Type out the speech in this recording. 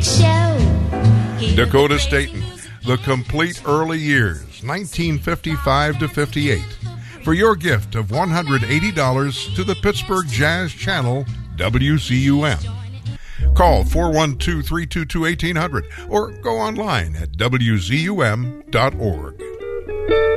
show. Dakota Staten, The Complete Early Years, 1955 to 58. For your gift of $180 to the Pittsburgh Jazz Channel, WCUM. Call 412-322-1800 or go online at WZUM.org.